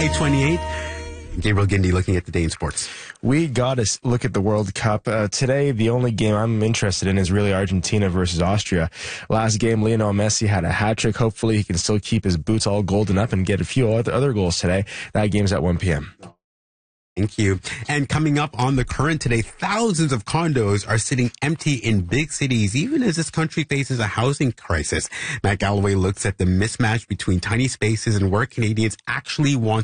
8:28. Gabriel Gindi looking at the day in sports. We got to look at the World Cup. Today, the only game I'm interested in is really Argentina versus Austria. Last game, Lionel Messi had a hat-trick. Hopefully, he can still keep his boots all golden up and get a few other goals today. That game's at 1 p.m. Thank you. And coming up on The Current today, thousands of condos are sitting empty in big cities, even as this country faces a housing crisis. Matt Galloway looks at the mismatch between tiny spaces and where Canadians actually want